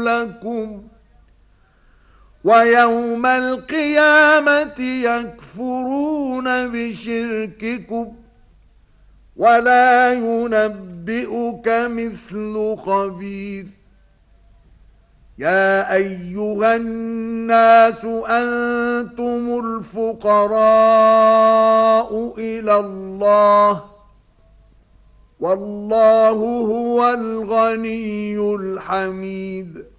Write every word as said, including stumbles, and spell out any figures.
لكم ويوم القيامة يكفرون بشرككم ولا ينبئك مثل خبير. يا أيها الناس أنتم الفقراء إلى الله والله هو الغني الحميد.